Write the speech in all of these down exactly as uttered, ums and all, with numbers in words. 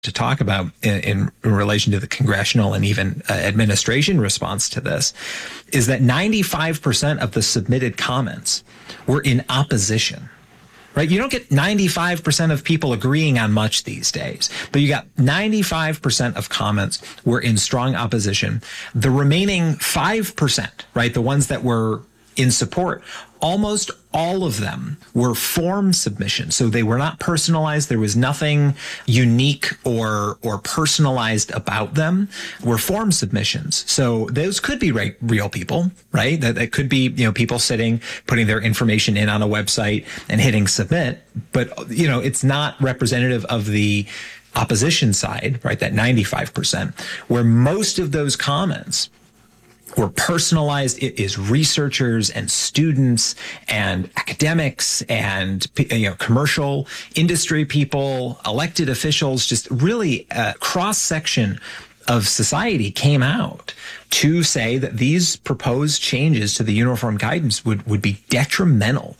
to talk about in, in relation to the congressional and even uh, administration response to this is that ninety-five percent of the submitted comments were in opposition. Right? You don't get ninety-five percent of people agreeing on much these days, but you got ninety-five percent of comments were in strong opposition. The remaining five percent, right, the ones that were in support, almost all of them were form submissions. So they were not personalized. There was nothing unique or or personalized about them. Were form submissions. So those could be re- real people, right? That, that could be, you know, people sitting, putting their information in on a website and hitting submit. But, you know, it's not representative of the opposition side, right? That ninety-five percent, where most of those comments were personalized. It is researchers and students and academics and, you know, commercial industry people, elected officials, just really a cross section of society came out to say that these proposed changes to the uniform guidance would, would be detrimental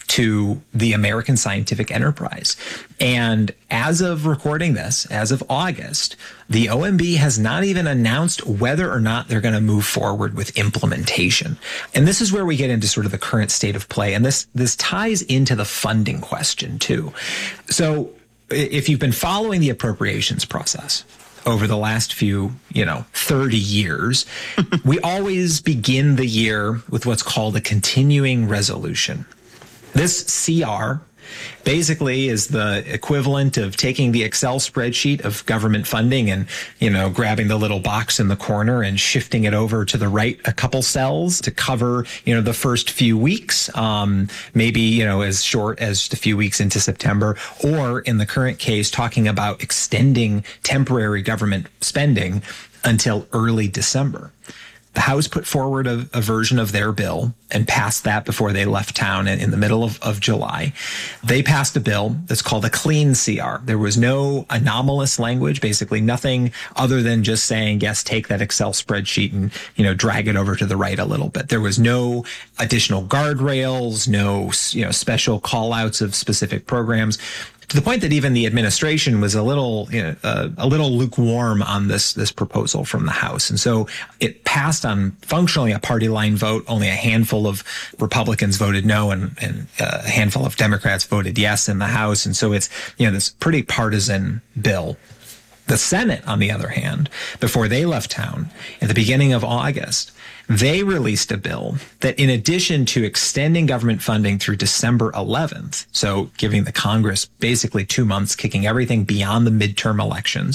to the American scientific enterprise. And as of recording this, as of August, the O M B has not even announced whether or not they're going to move forward with implementation. And this is where we get into sort of the current state of play. And this, this ties into the funding question too. So if you've been following the appropriations process over the last few, you know, thirty years, we always begin the year with what's called a continuing resolution. This C R basically is the equivalent of taking the Excel spreadsheet of government funding and, you know, grabbing the little box in the corner and shifting it over to the right a couple cells to cover, you know, the first few weeks, um, maybe, you know, as short as just a few weeks into September, or in the current case, talking about extending temporary government spending until early December. The House put forward a, a version of their bill and passed that before they left town in, in the middle of, of July. They passed a bill that's called a clean C R. There was no anomalous language, basically nothing other than just saying, yes, take that Excel spreadsheet and, you know, drag it over to the right a little bit. There was no additional guardrails, no, you know, special call outs of specific programs, to the point that even the administration was a little, you know, uh, a little lukewarm on this this proposal from the House. And so it passed on functionally a party line vote. Only a handful of Republicans voted no, and, and a handful of Democrats voted yes in the House. And so it's, you know, this pretty partisan bill. The Senate, on the other hand, before they left town at the beginning of August, they released a bill that, in addition to extending government funding through December eleventh, so giving the Congress basically two months, kicking everything beyond the midterm elections,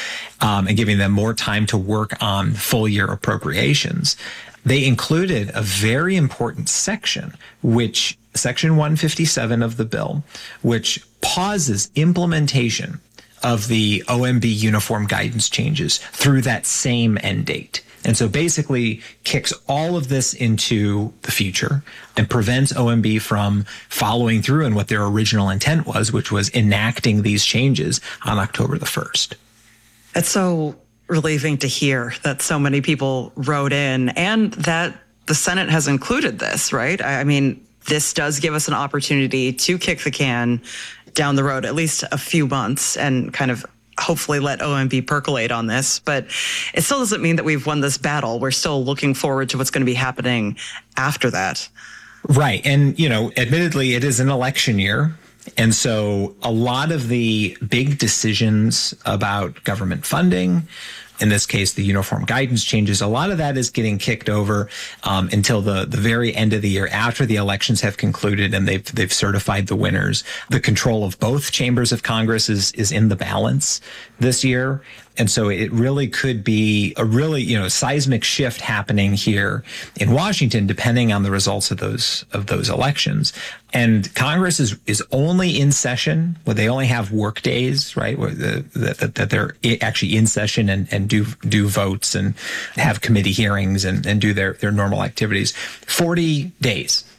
um, and giving them more time to work on full year appropriations, they included a very important section, which Section one fifty-seven of the bill, which pauses implementation of the O M B uniform guidance changes through that same end date. And so basically kicks all of this into the future and prevents O M B from following through on what their original intent was, which was enacting these changes on October the first. It's so relieving to hear that so many people wrote in and that the Senate has included this, right? I mean, this does give us an opportunity to kick the can down the road at least a few months and kind of hopefully let O M B percolate on this. But it still doesn't mean that we've won this battle. We're still looking forward to what's going to be happening after that. Right. And, you know, admittedly, it is an election year. And so a lot of the big decisions about government funding, in this case, the uniform guidance changes, a lot of that is getting kicked over um, until the, the very end of the year after the elections have concluded and they've they've certified the winners. The control of both chambers of Congress is is in the balance this year. And so it really could be a really, you know, seismic shift happening here in Washington, depending on the results of those of those elections. And Congress is is only in session, where they only have work days, right? Where the, that, that they're actually in session and, and do do votes and have committee hearings and, and do their, their normal activities. forty days.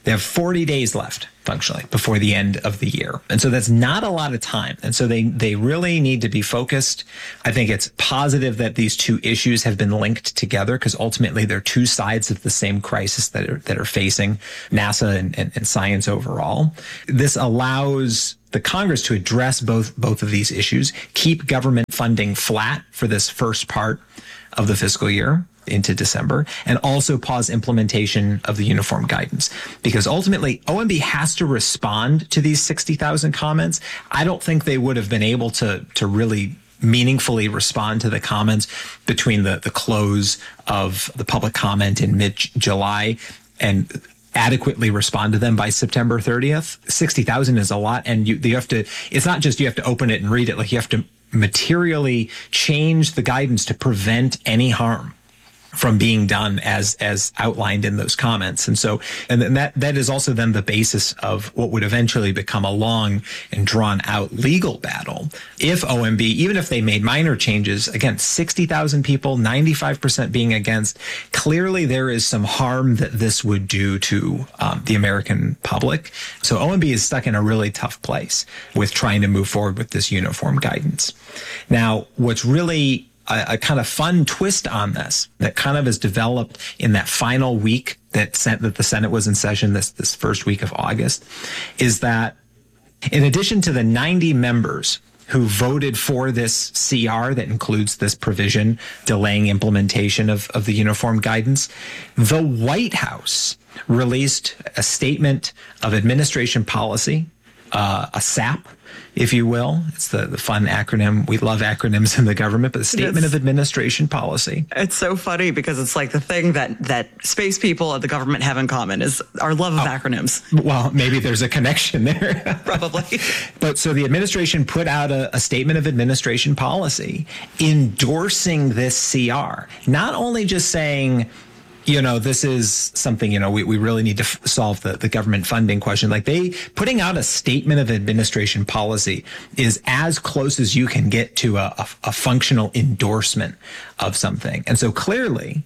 They have forty days left, functionally, before the end of the year. And so that's not a lot of time. And so they, they really need to be focused. I think it's positive that these two issues have been linked together because ultimately they're two sides of the same crisis that are, that are facing NASA and, and, and science overall. This allows the Congress to address both, both of these issues, keep government funding flat for this first part of the fiscal year into December, and also pause implementation of the uniform guidance. Because ultimately, O M B has to respond to these sixty thousand comments. I don't think they would have been able to, to really meaningfully respond to the comments between the, the close of the public comment in mid-July and adequately respond to them by September thirtieth. sixty thousand is a lot. And you, you have to, it's not just you have to open it and read it, like you have to materially change the guidance to prevent any harm from being done as as outlined in those comments. And so, and then that that is also then the basis of what would eventually become a long and drawn out legal battle. If O M B, even if they made minor changes, again, sixty thousand people, ninety-five percent being against, clearly there is some harm that this would do to um, the American public. So O M B is stuck in a really tough place with trying to move forward with this uniform guidance. Now, what's really A, a kind of fun twist on this that kind of has developed in that final week that sent, that the Senate was in session this, this first week of August is that in addition to the ninety members who voted for this C R that includes this provision delaying implementation of, of the uniform guidance, the White House released a statement of administration policy, uh, a S A P, if you will. It's the, the fun acronym. We love acronyms in the government, but the Statement of Administration Policy. It's so funny because it's like the thing that, that space people at the government have in common is our love of oh, acronyms. Well, maybe there's a connection there. Probably. But so the administration put out a, a Statement of Administration Policy endorsing this C R, not only just saying, you know, this is something, you know, we, we really need to f- solve the, the government funding question. Like they putting out a statement of administration policy is as close as you can get to a, a, a functional endorsement of something. And so clearly,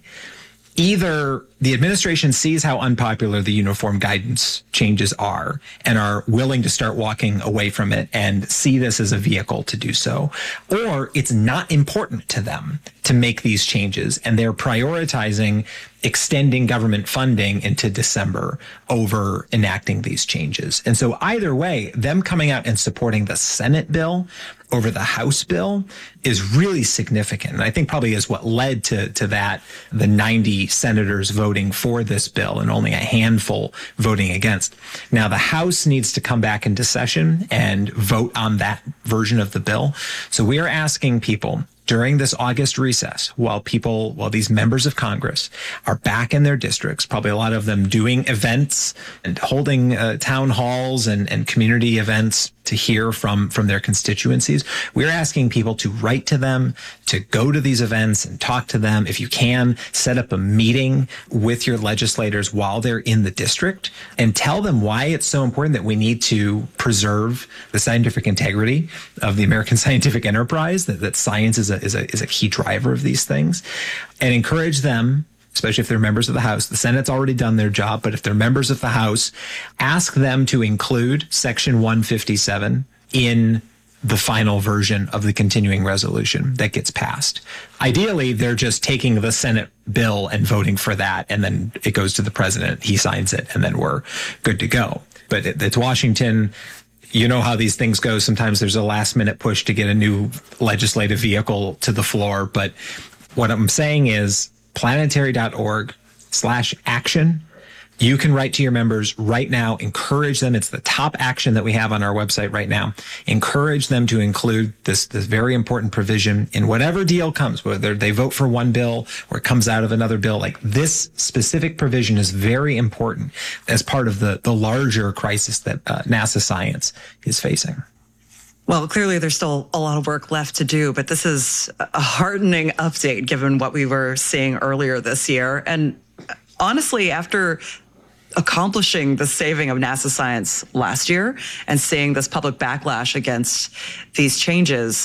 either the administration sees how unpopular the uniform guidance changes are and are willing to start walking away from it and see this as a vehicle to do so, or it's not important to them to make these changes and they're prioritizing extending government funding into December over enacting these changes. And so either way, them coming out and supporting the Senate bill over the House bill is really significant. And I think probably is what led to, to that, the ninety senators voting for this bill and only a handful voting against. Now, the House needs to come back into session and vote on that version of the bill. So we are asking people during this August recess, while people, while these members of Congress are back in their districts, probably a lot of them doing events and holding uh, town halls and, and community events to hear from, from their constituencies, we're asking people to write to them, to go to these events and talk to them. If you can, set up a meeting with your legislators while they're in the district and tell them why it's so important that we need to preserve the scientific integrity of the American scientific enterprise, that, that science is a, is a, is a key driver of these things, and encourage them, especially if they're members of the House. The Senate's already done their job, but if they're members of the House, ask them to include Section one fifty-seven in the final version of the continuing resolution that gets passed. Ideally, they're just taking the Senate bill and voting for that, and then it goes to the president, he signs it, and then we're good to go. But it, it's Washington. You know how these things go. Sometimes there's a last minute push to get a new legislative vehicle to the floor. But what I'm saying is planetary.org slash action. You can write to your members right now, encourage them. It's the top action that we have on our website right now. Encourage them to include this, this very important provision in whatever deal comes, whether they vote for one bill or it comes out of another bill. Like this specific provision is very important as part of the, the larger crisis that uh, NASA science is facing. Well, clearly there's still a lot of work left to do, but this is a heartening update given what we were seeing earlier this year. And honestly, after accomplishing the saving of NASA science last year and seeing this public backlash against these changes,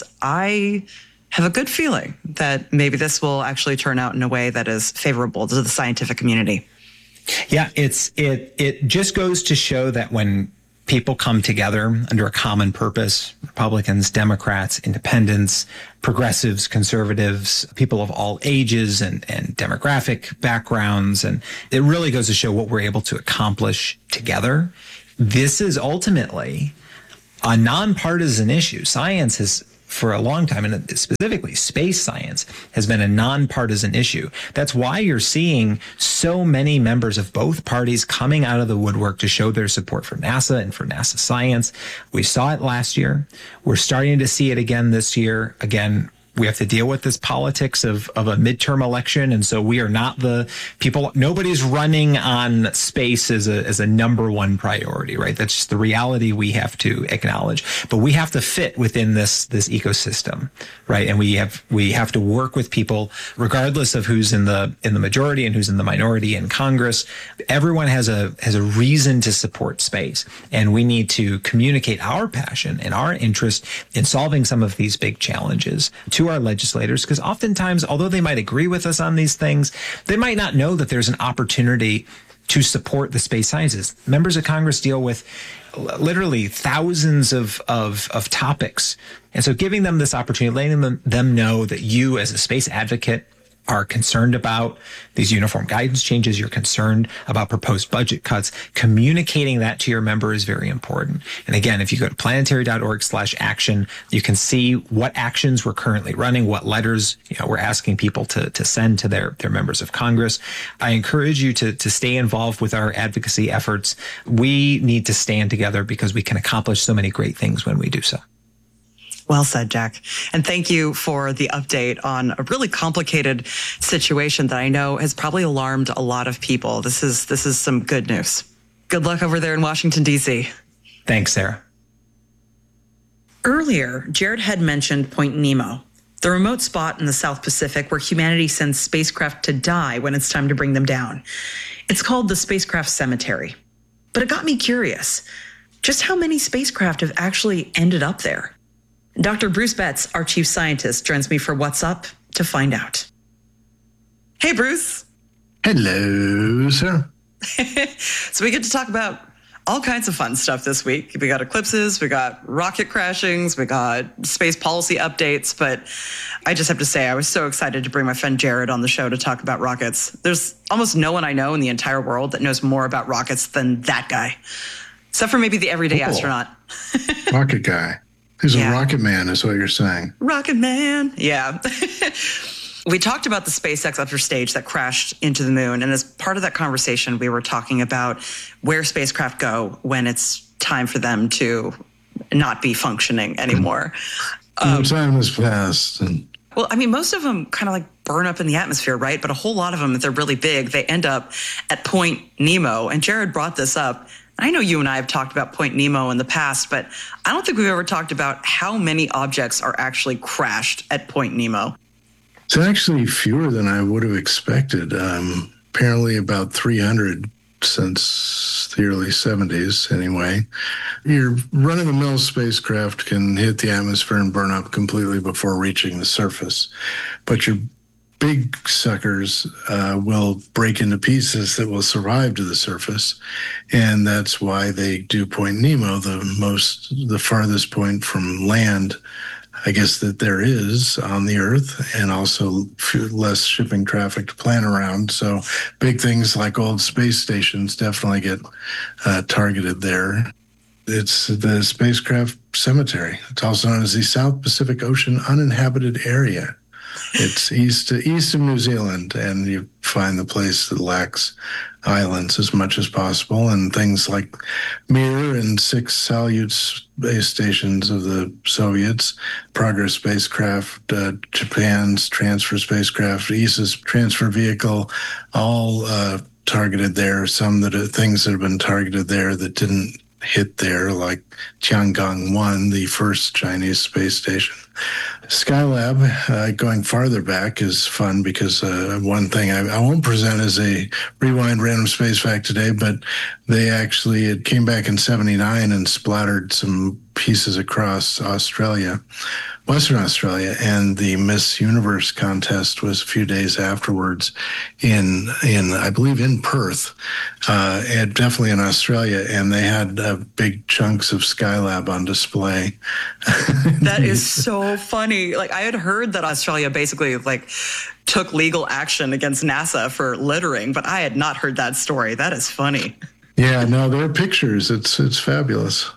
I have a good feeling that maybe this will actually turn out in a way that is favorable to the scientific community. Yeah, it's it it just goes to show that when people come together under a common purpose, Republicans, Democrats, independents, progressives, conservatives, people of all ages and, and demographic backgrounds, and it really goes to show what we're able to accomplish together. This is ultimately a nonpartisan issue. Science has, for a long time, and specifically space science, has been a nonpartisan issue. That's why you're seeing so many members of both parties coming out of the woodwork to show their support for NASA and for NASA science. We saw it last year. We're starting to see it again this year. Again, we have to deal with this politics of, of a midterm election. And so we are not the people, nobody's running on space as a, as a number one priority, right? That's just the reality we have to acknowledge. But we have to fit within this, this ecosystem, right? And we have, we have to work with people regardless of who's in the, in the majority and who's in the minority in Congress. Everyone has a, has a reason to support space. And we need to communicate our passion and our interest in solving some of these big challenges to our legislators, because oftentimes, although they might agree with us on these things, they might not know that there's an opportunity to support the space sciences. Members of Congress deal with literally thousands of, of, of topics. And so giving them this opportunity, letting them, them know that you as a space advocate are concerned about these uniform guidance changes, you're concerned about proposed budget cuts, communicating that to your member is very important. And again, if you go to planetary.org slash action, you can see what actions we're currently running, what letters, you know, we're asking people to, to send to their, their members of Congress. I encourage you to, to stay involved with our advocacy efforts. We need to stand together because we can accomplish so many great things when we do so. Well said, Jack. And thank you for the update on a really complicated situation that I know has probably alarmed a lot of people. This is this is some good news. Good luck over there in Washington, D C. Thanks, Sarah. Earlier, Jared had mentioned Point Nemo, the remote spot in the South Pacific where humanity sends spacecraft to die when it's time to bring them down. It's called the Spacecraft Cemetery. But it got me curious. Just how many spacecraft have actually ended up there? Doctor Bruce Betts, our chief scientist, joins me for What's Up to find out. Hey, Bruce. Hello, sir. So we get to talk about all kinds of fun stuff this week. We got eclipses, we got rocket crashings, we got space policy updates. But I just have to say, I was so excited to bring my friend Jared on the show to talk about rockets. There's almost no one I know in the entire world that knows more about rockets than that guy, except for maybe the everyday cool. astronaut. Rocket guy. He's yeah. a rocket man, is what you're saying. Rocket man. Yeah. We talked about the SpaceX upper stage that crashed into the moon. And as part of that conversation, we were talking about where spacecraft go when it's time for them to not be functioning anymore. Um, time has passed. And- well, I mean, most of them kind of like burn up in the atmosphere, right? But a whole lot of them, if they're really big, they end up at Point Nemo. And Jared brought this up. I know you and I have talked about Point Nemo in the past, but I don't think we've ever talked about how many objects are actually crashed at Point Nemo. It's actually fewer than I would have expected. Um, apparently about three hundred since the early seventies anyway. Your run-of-the-mill spacecraft can hit the atmosphere and burn up completely before reaching the surface. But your big suckers uh, will break into pieces that will survive to the surface. And that's why they do Point Nemo, the most, the farthest point from land, I guess, that there is on the Earth, and also less shipping traffic to plan around. So big things like old space stations definitely get uh, targeted there. It's the Spacecraft Cemetery. It's also known as the South Pacific Ocean Uninhabited Area. It's east east of New Zealand, and you find the place that lacks islands as much as possible, and things like Mir and six Salyut space stations of the Soviets, Progress spacecraft, uh, Japan's transfer spacecraft, E S A's transfer vehicle, all uh, targeted there. Some that are things that have been targeted there that didn't hit there, like Tiangong one, the first Chinese space station. Skylab, uh, going farther back, is fun because uh, one thing I, I won't present as a rewind random space fact today, but they actually, it came back in seventy-nine and splattered some pieces across Australia, Western Australia, and the Miss Universe contest was a few days afterwards in, in I believe, in Perth, uh, and definitely in Australia, and they had uh, big chunks of Skylab on display. That is so funny. Like, I had heard that Australia basically like took legal action against NASA for littering, but I had not heard that story. That is funny. Yeah, no, there are pictures. It's it's fabulous.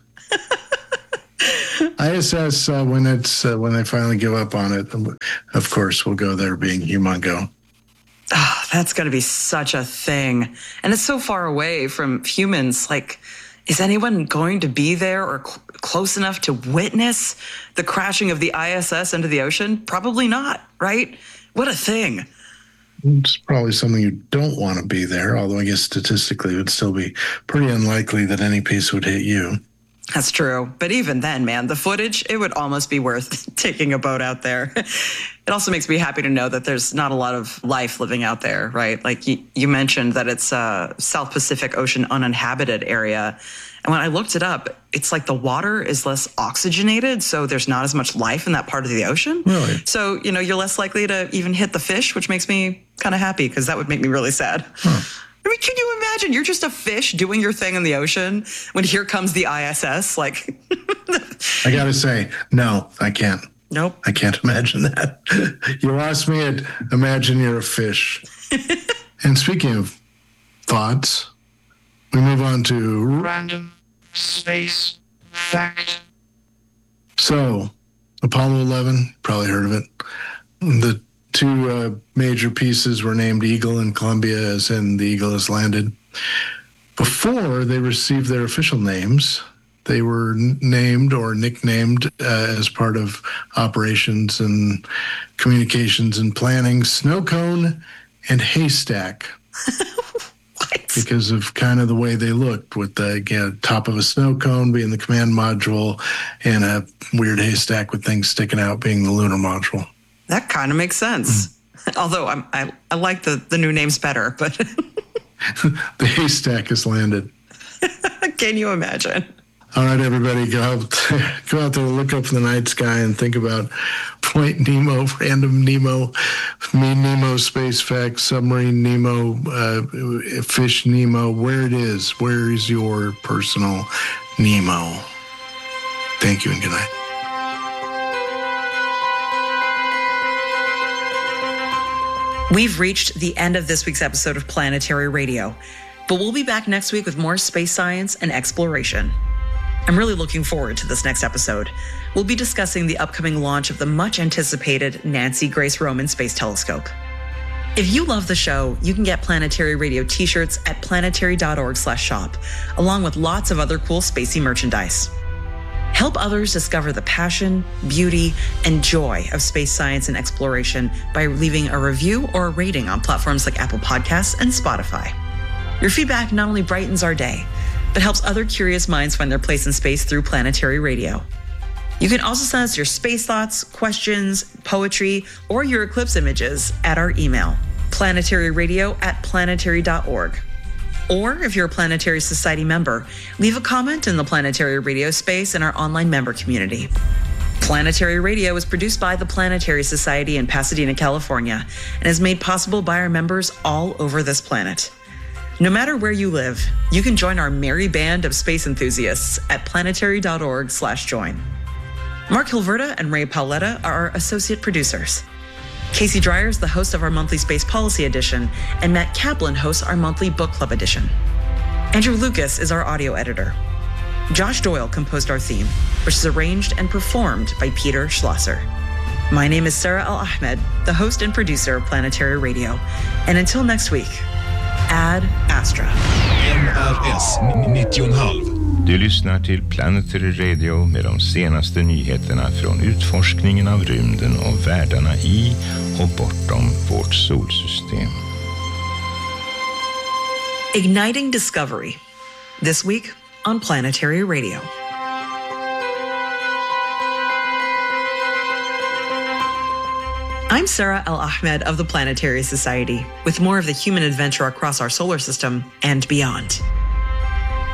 I S S, uh, when it's uh, when they finally give up on it, of course, we'll go there being Humongo. Oh, that's going to be such a thing. And it's so far away from humans. Like, is anyone going to be there or cl- close enough to witness the crashing of the I S S into the ocean? Probably not, right? What a thing. It's probably something you don't want to be there, although I guess statistically it would still be pretty unlikely that any piece would hit you. That's true. But even then, man, the footage, it would almost be worth taking a boat out there. It also makes me happy to know that there's not a lot of life living out there, right? Like you, you mentioned that it's a South Pacific Ocean uninhabited area. And when I looked it up, it's like the water is less oxygenated, so there's not as much life in that part of the ocean. Really? So, you know, you're less likely to even hit the fish, which makes me kind of happy because that would make me really sad. Huh. I mean, can you imagine? You're just a fish doing your thing in the ocean when here comes the I S S. Like, I got to say, no, I can't. Nope. I can't imagine that. You lost me at imagine you're a fish. And speaking of thoughts, we move on to random space fact. So, Apollo eleven, probably heard of it. The two uh, major pieces were named Eagle and Columbia, as in the Eagle has landed. Before they received their official names, they were named or nicknamed uh, as part of operations and communications and planning Snow Cone and Haystack. What? Because of kind of the way they looked, with the again, top of a snow cone being the command module and a weird haystack with things sticking out being the lunar module. That kind of makes sense. Mm. Although I'm, I I like the, the new names better, but the haystack has landed. Can you imagine? All right, everybody, go out, go out there, look up in the night sky, and think about Point Nemo, Random Nemo, Me Nemo, Space Facts, Submarine Nemo, uh, Fish Nemo. Where it is, where is your personal Nemo? Thank you and good night. We've reached the end of this week's episode of Planetary Radio, but we'll be back next week with more space science and exploration. I'm really looking forward to this next episode. We'll be discussing the upcoming launch of the much-anticipated Nancy Grace Roman Space Telescope. If you love the show, you can get Planetary Radio t-shirts at planetary.org slash shop, along with lots of other cool spacey merchandise. Help others discover the passion, beauty, and joy of space science and exploration by leaving a review or a rating on platforms like Apple Podcasts and Spotify. Your feedback not only brightens our day, but helps other curious minds find their place in space through Planetary Radio. You can also send us your space thoughts, questions, poetry, or your eclipse images at our email, planetaryradio at planetary dot org. Or if you're a Planetary Society member, leave a comment in the Planetary Radio space in our online member community. Planetary Radio is produced by the Planetary Society in Pasadena, California, and is made possible by our members all over this planet. No matter where you live, you can join our merry band of space enthusiasts at planetary.org slash join. Mark Hilverda and Ray Paoletta are our associate producers. Casey Dreyer is the host of our monthly Space Policy Edition, and Matt Kaplan hosts our monthly Book Club Edition. Andrew Lucas is our audio editor. Josh Doyle composed our theme, which is arranged and performed by Peter Schlosser. My name is Sarah Al-Ahmed, the host and producer of Planetary Radio. And until next week, Ad Astra. N R S nittio komma fem. Du lyssnar till Planetary Radio med de senaste nyheterna från utforskningen av rymden och världarna i och bortom vårt solsystem. Igniting Discovery. This week on Planetary Radio. I'm Sarah Al-Ahmed of the Planetary Society, with more of the human adventure across our solar system and beyond.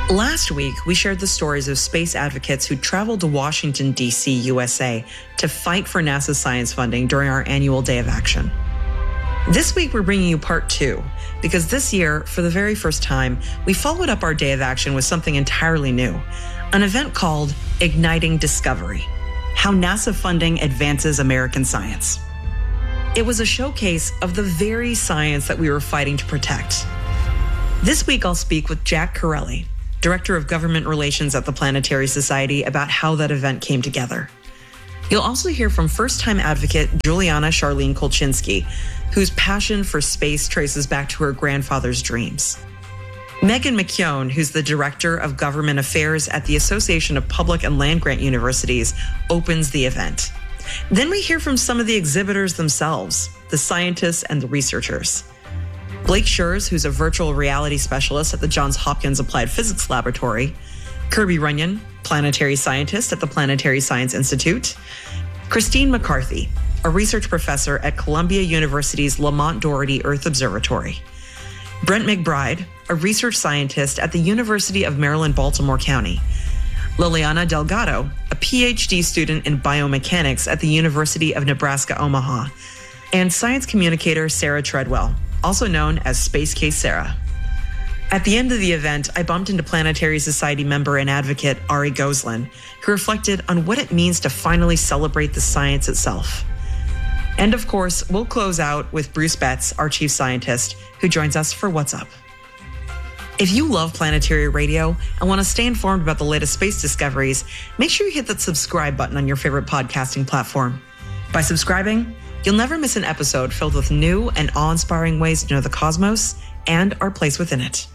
Last week, we shared the stories of space advocates who traveled to Washington, D C, U S A to fight for NASA science funding during our annual Day of Action. This week, we're bringing you part two, because this year, for the very first time, we followed up our Day of Action with something entirely new, an event called Igniting Discovery, How NASA Funding Advances American Science. It was a showcase of the very science that we were fighting to protect. This week, I'll speak with Jack Corelli, Director of Government Relations at the Planetary Society, about how that event came together. You'll also hear from first-time advocate Juliana Charlene Kolchinsky, whose passion for space traces back to her grandfather's dreams. Megan McKeown, who's the Director of Government Affairs at the Association of Public and Land-Grant Universities, opens the event. Then we hear from some of the exhibitors themselves, the scientists and the researchers. Blake Schurz, who's a virtual reality specialist at the Johns Hopkins Applied Physics Laboratory, Kirby Runyon, planetary scientist at the Planetary Science Institute, Christine McCarthy, a research professor at Columbia University's Lamont Doherty Earth Observatory, Brent McBride, a research scientist at the University of Maryland, Baltimore County, Liliana Delgado, a P H D student in biomechanics at the University of Nebraska, Omaha, and science communicator Sarah Treadwell, also known as Space Case Sarah. At the end of the event, I bumped into Planetary Society member and advocate Ari Goslin, who reflected on what it means to finally celebrate the science itself. And of course, we'll close out with Bruce Betts, our chief scientist, who joins us for What's Up. If you love Planetary Radio and want to stay informed about the latest space discoveries, make sure you hit that subscribe button on your favorite podcasting platform. By subscribing, you'll never miss an episode filled with new and awe-inspiring ways to know the cosmos and our place within it.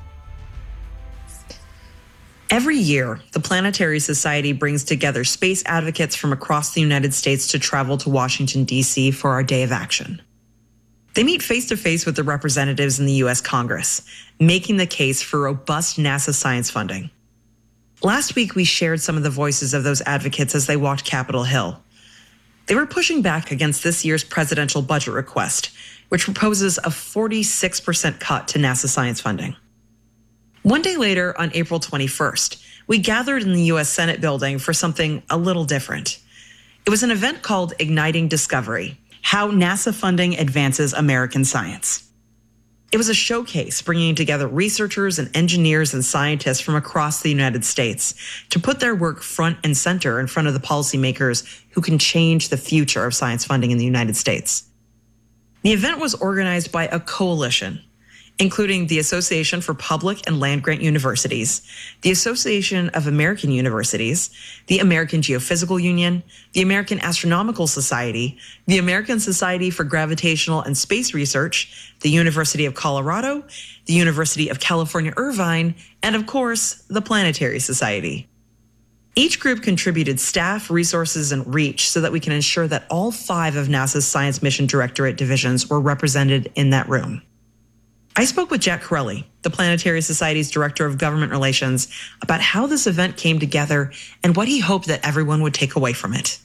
Every year, the Planetary Society brings together space advocates from across the United States to travel to Washington, D C for our Day of Action. They meet face-to-face with the representatives in the U S Congress, making the case for robust NASA science funding. Last week, we shared some of the voices of those advocates as they walked Capitol Hill. They were pushing back against this year's presidential budget request, which proposes a forty-six percent cut to NASA science funding. One day later, on April twenty-first, we gathered in the U S Senate building for something a little different. It was an event called Igniting Discovery, How NASA Funding Advances American Science. It was a showcase bringing together researchers and engineers and scientists from across the United States to put their work front and center in front of the policymakers who can change the future of science funding in the United States. The event was organized by a coalition, including the Association for Public and Land-Grant Universities, the Association of American Universities, the American Geophysical Union, the American Astronomical Society, the American Society for Gravitational and Space Research, the University of Colorado, the University of California, Irvine, and of course, the Planetary Society. Each group contributed staff, resources, and reach so that we can ensure that all five of NASA's Science Mission Directorate divisions were represented in that room. I spoke with Jack Corelli, the Planetary Society's Director of Government Relations, about how this event came together and what he hoped that everyone would take away from it.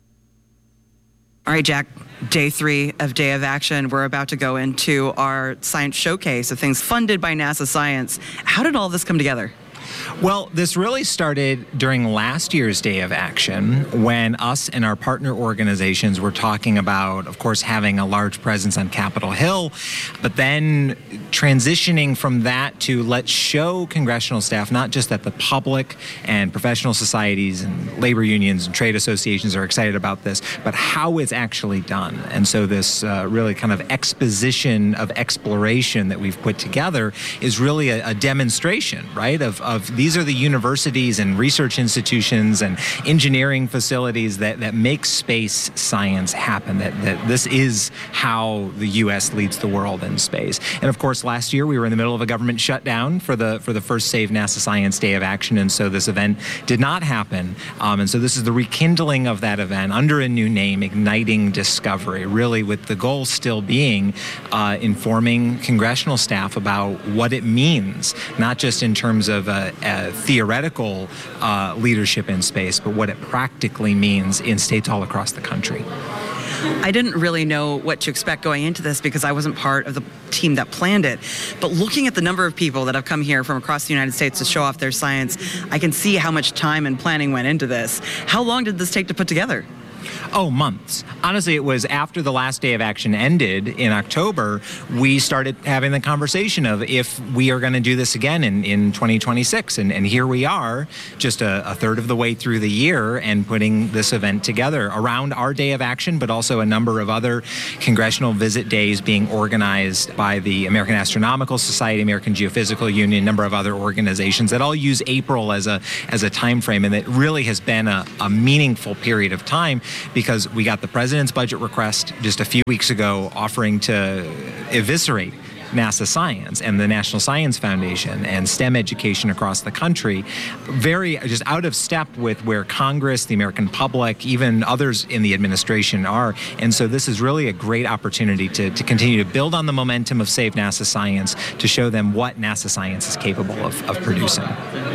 All right, Jack, day three of Day of Action. We're about to go into our science showcase of things funded by NASA Science. How did all this come together? Well, this really started during last year's Day of Action when us and our partner organizations were talking about, of course, having a large presence on Capitol Hill, but then transitioning from that to let's show congressional staff, not just that the public and professional societies and labor unions and trade associations are excited about this, but how it's actually done. And so this uh, really kind of exposition of exploration that we've put together is really a, a demonstration, right, of, of these are the universities and research institutions and engineering facilities that, that make space science happen, that, that this is how the U S leads the world in space. And of course, last year we were in the middle of a government shutdown for the for the first Save NASA Science Day of Action, and so this event did not happen. Um, and so this is the rekindling of that event under a new name, Igniting Discovery, really with the goal still being uh, informing congressional staff about what it means, not just in terms of uh, uh, theoretical uh, leadership in space, but what it practically means in states all across the country. I didn't really know what to expect going into this because I wasn't part of the team that planned it. But looking at the number of people that have come here from across the United States to show off their science, I can see how much time and planning went into this. How long did this take to put together? Oh, months. Honestly, it was after the last day of action ended in October, we started having the conversation of if we are going to do this again in, in twenty twenty-six. And, and here we are, just a, a third of the way through the year and putting this event together around our day of action, but also a number of other congressional visit days being organized by the American Astronomical Society, American Geophysical Union, a number of other organizations that all use April as a as a time frame. And it really has been a, a meaningful period of time, because we got the president's budget request just a few weeks ago offering to eviscerate NASA Science and the National Science Foundation and STEM education across the country, very just out of step with where Congress, the American public, even others in the administration are. And so this is really a great opportunity to, to continue to build on the momentum of Save NASA Science, to show them what NASA Science is capable of, of producing.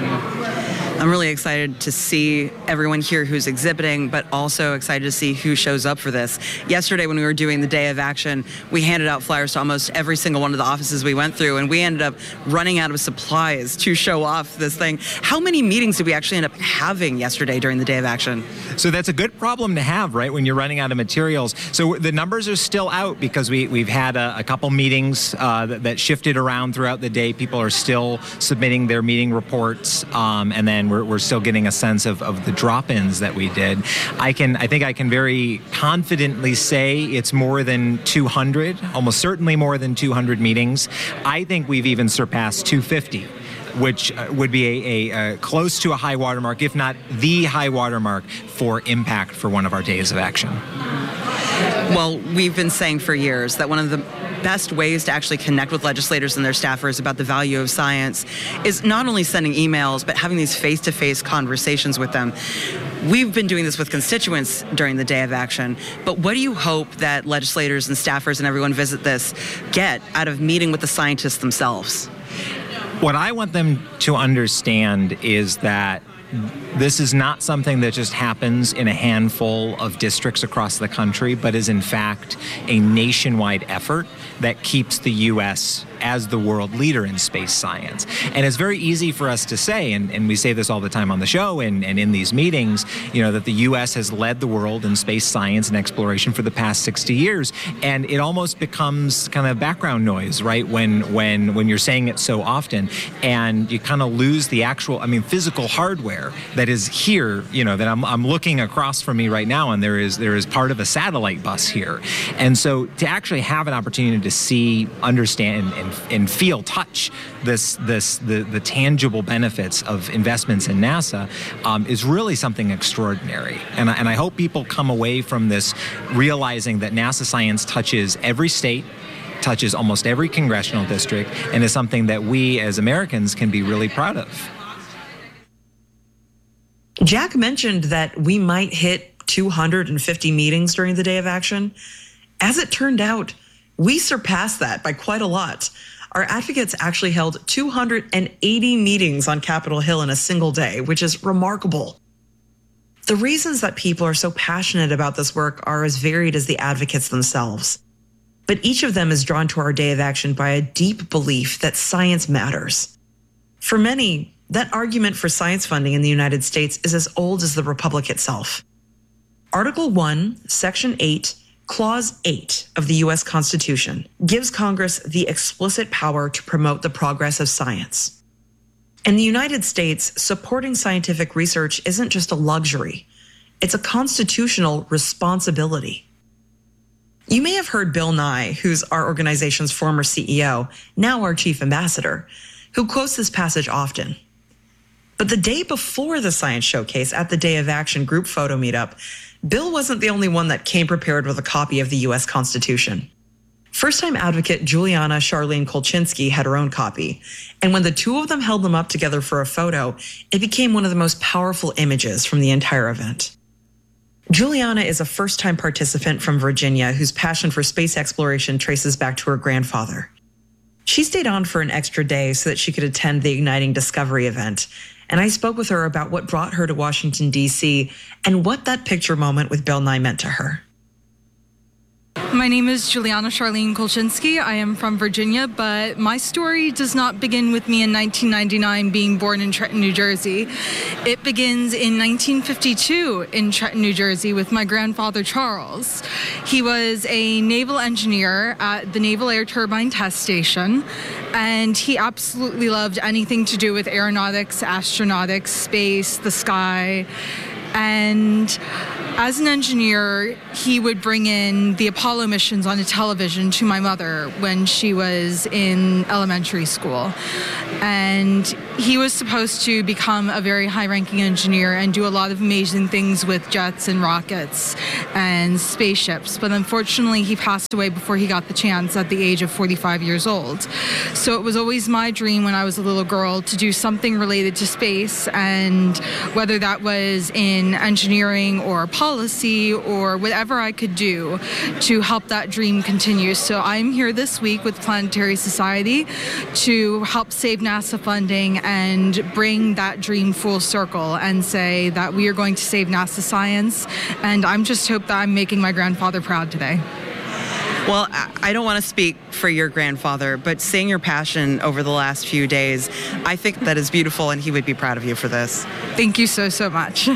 I'm really excited to see everyone here who's exhibiting, but also excited to see who shows up for this. Yesterday, when we were doing the Day of Action, we handed out flyers to almost every single one of the offices we went through, and we ended up running out of supplies to show off this thing. How many meetings did we actually end up having yesterday during the Day of Action? So that's a good problem to have, right, when you're running out of materials. So the numbers are still out because we, we've had a, a couple meetings uh, that, that shifted around throughout the day. People are still submitting their meeting reports, um, and then We're, we're still getting a sense of, of the drop-ins that we did. I can, I think I can very confidently say it's more than two hundred, almost certainly more than two hundred meetings. I think we've even surpassed two hundred fifty, which would be a, a, a close to a high watermark, if not the high watermark for impact for one of our days of action. Well, we've been saying for years that one of the best ways to actually connect with legislators and their staffers about the value of science is not only sending emails, but having these face-to-face conversations with them. We've been doing this with constituents during the Day of Action, but what do you hope that legislators and staffers and everyone visit this get out of meeting with the scientists themselves? What I want them to understand is that this is not something that just happens in a handful of districts across the country, but is in fact a nationwide effort that keeps the U S as the world leader in space science. And it's very easy for us to say, and, and we say this all the time on the show and, and in these meetings, you know, that the U S has led the world in space science and exploration for the past sixty years. And it almost becomes kind of background noise, right? When when when you're saying it so often, and you kind of lose the actual, I mean, physical hardware that is here, you know, that I'm I'm looking across from me right now, and there is there is part of a satellite bus here. And so to actually have an opportunity to see, understand, and and feel, touch this, this the, the tangible benefits of investments in NASA um, is really something extraordinary. And I, and I hope people come away from this realizing that NASA Science touches every state, touches almost every congressional district, and is something that we as Americans can be really proud of. Jack mentioned that we might hit two hundred fifty meetings during the Day of Action. As it turned out, we surpassed that by quite a lot. Our advocates actually held two hundred eighty meetings on Capitol Hill in a single day, which is remarkable. The reasons that people are so passionate about this work are as varied as the advocates themselves. But each of them is drawn to our Day of Action by a deep belief that science matters. For many, that argument for science funding in the United States is as old as the Republic itself. Article one, Section eight, Clause eight of the U S Constitution gives Congress the explicit power to promote the progress of science. In the United States, supporting scientific research isn't just a luxury, it's a constitutional responsibility. You may have heard Bill Nye, who's our organization's former C E O, now our chief ambassador, who quotes this passage often. But the day before the science showcase at the Day of Action group photo meetup, Bill wasn't the only one that came prepared with a copy of the U S Constitution. First-time advocate Juliana Charlene Kolchinsky had her own copy, and when the two of them held them up together for a photo, it became one of the most powerful images from the entire event. Juliana is a first-time participant from Virginia whose passion for space exploration traces back to her grandfather. She stayed on for an extra day so that she could attend the Igniting Discovery event, and I spoke with her about what brought her to Washington, D C, and what that picture moment with Bill Nye meant to her. My name is Juliana Charlene Kolchinsky. I am from Virginia, but my story does not begin with me in nineteen ninety-nine being born in Trenton, New Jersey. It begins in nineteen fifty-two in Trenton, New Jersey with my grandfather, Charles. He was a naval engineer at the Naval Air Turbine Test Station, and he absolutely loved anything to do with aeronautics, astronautics, space, the sky. And as an engineer, he would bring in the Apollo missions on a television to my mother when she was in elementary school. And he was supposed to become a very high-ranking engineer and do a lot of amazing things with jets and rockets and spaceships. But unfortunately, he passed away before he got the chance at the age of forty-five years old. So it was always my dream when I was a little girl to do something related to space, and whether that was in engineering or policy or whatever I could do to help that dream continue. So I'm here this week with Planetary Society to help save NASA funding and bring that dream full circle and say that we are going to save NASA science. And I'm just hope that I'm making my grandfather proud today. Well, I don't want to speak for your grandfather, but seeing your passion over the last few days, I think that is beautiful, and he would be proud of you for this. Thank you so, so much.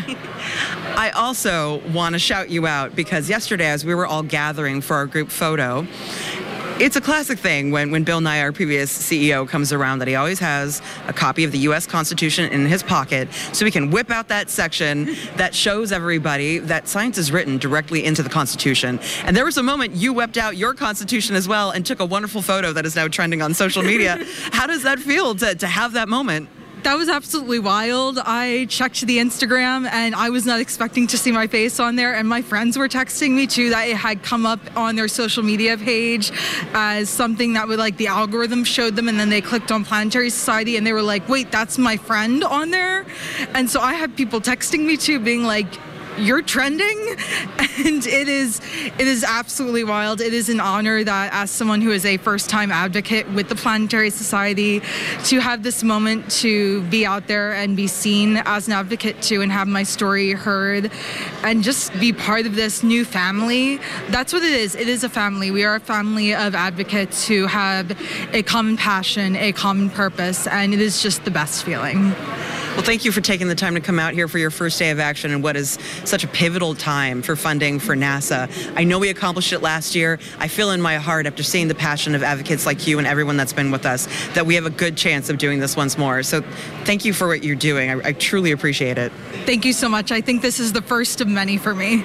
I also want to shout you out because yesterday, as we were all gathering for our group photo, it's a classic thing when, when Bill Nye, our previous C E O, comes around that he always has a copy of the U S Constitution in his pocket so he can whip out that section that shows everybody that science is written directly into the Constitution. And there was a moment you whipped out your Constitution as well and took a wonderful photo that is now trending on social media. How does that feel to, to have that moment? That was absolutely wild. I checked the Instagram and I was not expecting to see my face on there, and my friends were texting me too that it had come up on their social media page as something that would, like, the algorithm showed them, and then they clicked on Planetary Society and they were like, wait, that's my friend on there? And so I had people texting me too being like, you're trending, and it is it is absolutely wild. It is an honor that, as someone who is a first-time advocate with the Planetary Society, to have this moment to be out there and be seen as an advocate too, and have my story heard, and just be part of this new family. That's what it is. It is a family. We are a family of advocates who have a common passion, a common purpose, and it is just the best feeling. Well, thank you for taking the time to come out here for your first day of action in what is such a pivotal time for funding for NASA. I know we accomplished it last year. I feel in my heart, after seeing the passion of advocates like you and everyone that's been with us, that we have a good chance of doing this once more. So thank you for what you're doing. I, I truly appreciate it. Thank you so much. I think this is the first of many for me.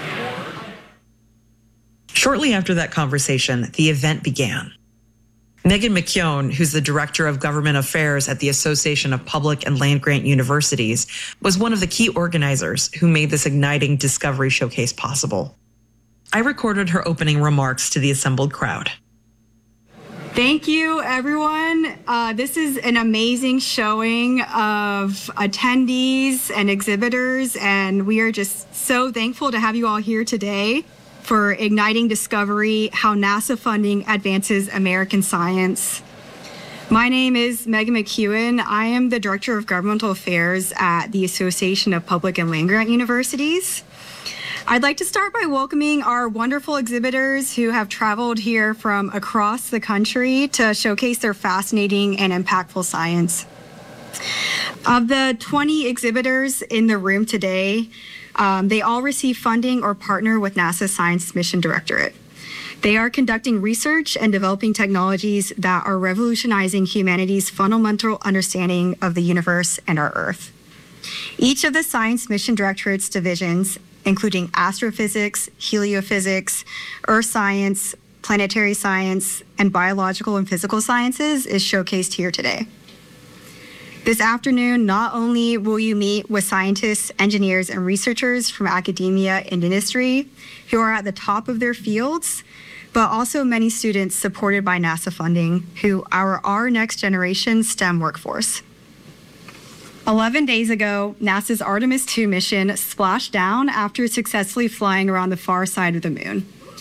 Shortly after that conversation, the event began. Megan McKeown, who's the Director of Government Affairs at the Association of Public and Land-Grant Universities, was one of the key organizers who made this igniting Discovery Showcase possible. I recorded her opening remarks to the assembled crowd. Thank you, everyone. Uh, this is an amazing showing of attendees and exhibitors, and we are just so thankful to have you all here today for Igniting Discovery, How NASA Funding Advances American Science. My name is Megan McKeown. I am the Director of Governmental Affairs at the Association of Public and Land-Grant Universities. I'd like to start by welcoming our wonderful exhibitors who have traveled here from across the country to showcase their fascinating and impactful science. Of the twenty exhibitors in the room today, Um, they all receive funding or partner with NASA's Science Mission Directorate. They are conducting research and developing technologies that are revolutionizing humanity's fundamental understanding of the universe and our Earth. Each of the Science Mission Directorate's divisions, including astrophysics, heliophysics, earth science, planetary science, and biological and physical sciences, is showcased here today. This afternoon, not only will you meet with scientists, engineers, and researchers from academia and industry who are at the top of their fields, but also many students supported by NASA funding who are our next generation STEM workforce. eleven days ago, NASA's Artemis two mission splashed down after successfully flying around the far side of the moon.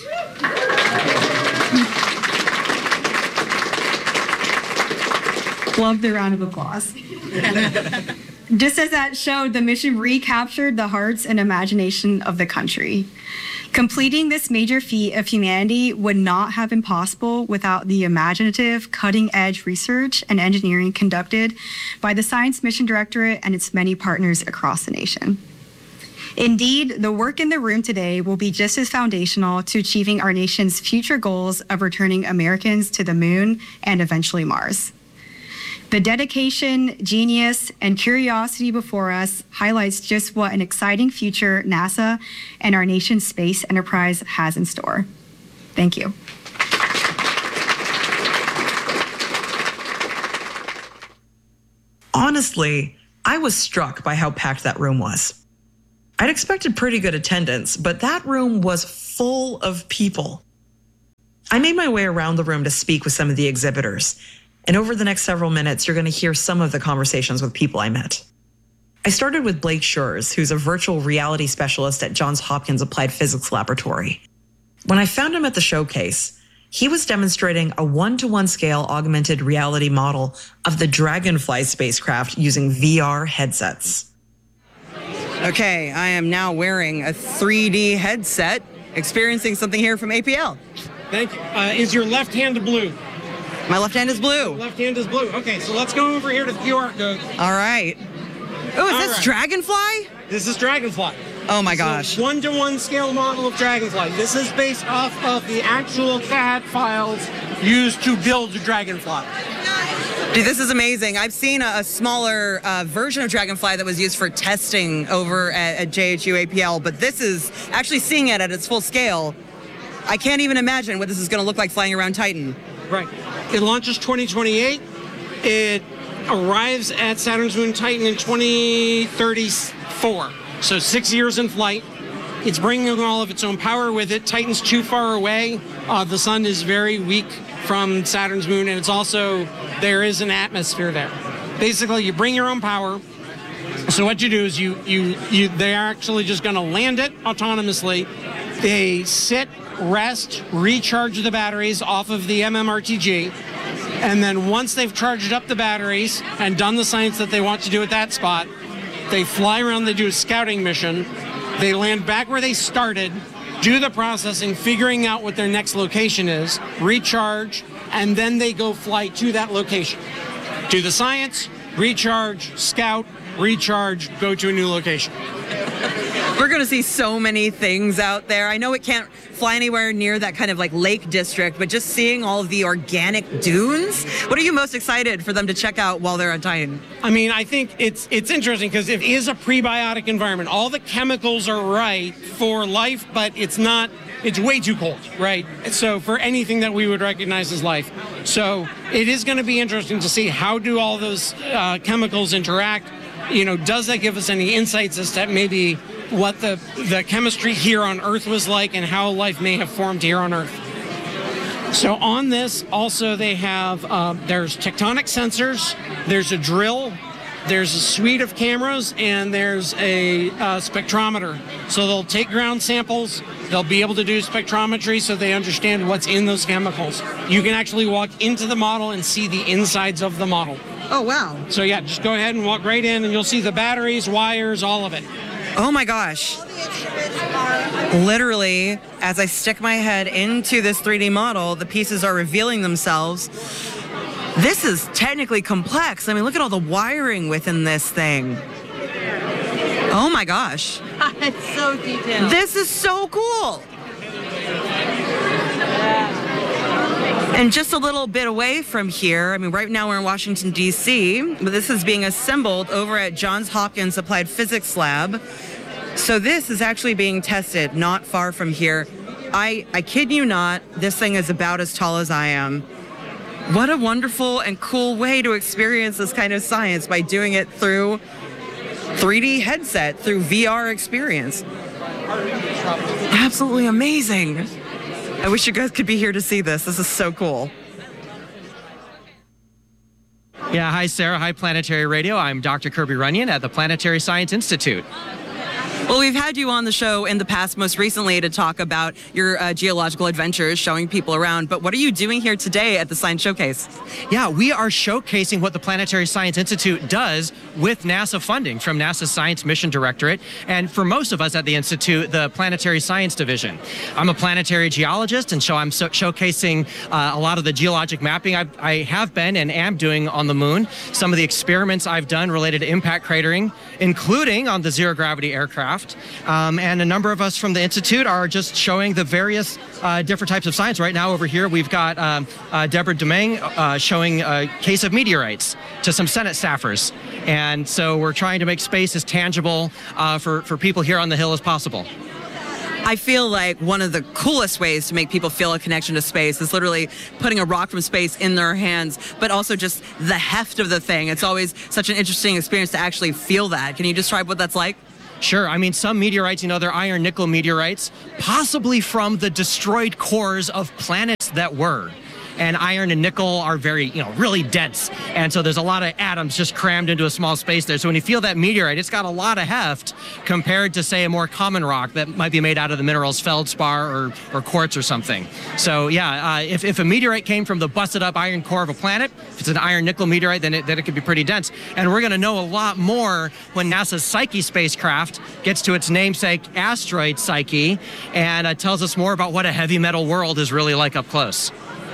Love the round of applause. Just as that showed, the mission recaptured the hearts and imagination of the country. Completing this major feat of humanity would not have been possible without the imaginative, cutting-edge research and engineering conducted by the Science Mission Directorate and its many partners across the nation. Indeed, the work in the room today will be just as foundational to achieving our nation's future goals of returning Americans to the moon and eventually Mars. The dedication, genius, and curiosity before us highlights just what an exciting future NASA and our nation's space enterprise has in store. Thank you. Honestly, I was struck by how packed that room was. I'd expected pretty good attendance, but that room was full of people. I made my way around the room to speak with some of the exhibitors. And over the next several minutes, you're going to hear some of the conversations with people I met. I started with Blake Schurz, who's a virtual reality specialist at Johns Hopkins Applied Physics Laboratory. When I found him at the showcase, he was demonstrating a one-to-one scale augmented reality model of the Dragonfly spacecraft using V R headsets. Okay, I am now wearing a three D headset, experiencing something here from A P L. Thank you. Uh, is your left hand blue? My left hand is blue. Left hand is blue. Okay, so let's go over here to the Q R code. All right. Oh, is All this right. Dragonfly? This is Dragonfly. Oh my gosh. So one-to-one scale model of Dragonfly. This is based off of the actual C A D files used to build Dragonfly. Dude, this is amazing. I've seen a, a smaller uh, version of Dragonfly that was used for testing over at, at J H U A P L, but this is actually seeing it at its full scale. I can't even imagine what this is going to look like flying around Titan. Right. It launches twenty twenty-eight. It arrives at Saturn's moon Titan in twenty thirty-four. So six years in flight. It's bringing all of its own power with it. Titan's too far away. Uh, the sun is very weak from Saturn's moon, and it's also, there is an atmosphere there. Basically, you bring your own power. So what you do is you, you, you they're actually just going to land it autonomously. They sit, rest, recharge the batteries off of the M M R T G. And then once they've charged up the batteries and done the science that they want to do at that spot, they fly around, they do a scouting mission. They land back where they started, do the processing, figuring out what their next location is, recharge, and then they go fly to that location. Do the science, recharge, scout, recharge, go to a new location. We're going to see so many things out there. I know it can't fly anywhere near that kind of like lake district, but just seeing all of the organic dunes, what are you most excited for them to check out while they're on Titan? I mean, I think it's it's interesting because it is a prebiotic environment. All the chemicals are right for life, but it's not, it's way too cold, right? So for anything that we would recognize as life. So it is going to be interesting to see how do all those uh, chemicals interact. You know, does that give us any insights as to maybe what the, the chemistry here on Earth was like and how life may have formed here on Earth? So on this, also they have, uh, there's tectonic sensors, there's a drill, there's a suite of cameras, and there's a uh, spectrometer. So they'll take ground samples, they'll be able to do spectrometry so they understand what's in those chemicals. You can actually walk into the model and see the insides of the model. Oh, wow. So yeah, just go ahead and walk right in and you'll see the batteries, wires, all of it. Oh my gosh. Literally, as I stick my head into this three D model, the pieces are revealing themselves. This is technically complex. I mean, look at all the wiring within this thing. Oh my gosh. It's so detailed. This is so cool. And just a little bit away from here, I mean, right now we're in Washington, D C, but this is being assembled over at Johns Hopkins Applied Physics Lab. So this is actually being tested not far from here. I, I kid you not, this thing is about as tall as I am. What a wonderful and cool way to experience this kind of science by doing it through three D headset, through V R experience. Absolutely amazing. I wish you guys could be here to see this. This is so cool. Yeah, hi Sarah, hi Planetary Radio. I'm Doctor Kirby Runyon at the Planetary Science Institute. Well, we've had you on the show in the past, most recently, to talk about your uh, geological adventures, showing people around. But what are you doing here today at the Science Showcase? Yeah, we are showcasing what the Planetary Science Institute does with NASA funding from NASA's Science Mission Directorate, and for most of us at the Institute, the Planetary Science Division. I'm a planetary geologist, and so I'm so showcasing uh, a lot of the geologic mapping I, I have been and am doing on the moon, some of the experiments I've done related to impact cratering, including on the zero-gravity aircraft. Um, and a number of us from the Institute are just showing the various uh, different types of science. Right now over here, we've got um, uh, Deborah Domingue uh, showing a case of meteorites to some Senate staffers. And so we're trying to make space as tangible uh, for, for people here on the Hill as possible. I feel like one of the coolest ways to make people feel a connection to space is literally putting a rock from space in their hands, but also just the heft of the thing. It's always such an interesting experience to actually feel that. Can you describe what that's like? Sure. I mean, some meteorites, you know, they're iron nickel meteorites, possibly from the destroyed cores of planets that were. And iron and nickel are very, you know, really dense. And so there's a lot of atoms just crammed into a small space there. So when you feel that meteorite, it's got a lot of heft compared to, say, a more common rock that might be made out of the minerals feldspar or, or quartz or something. So, yeah, uh, if, if a meteorite came from the busted up iron core of a planet, if it's an iron nickel meteorite, then it, then it could be pretty dense. And we're going to know a lot more when NASA's Psyche spacecraft gets to its namesake asteroid Psyche and uh, tells us more about what a heavy metal world is really like up close.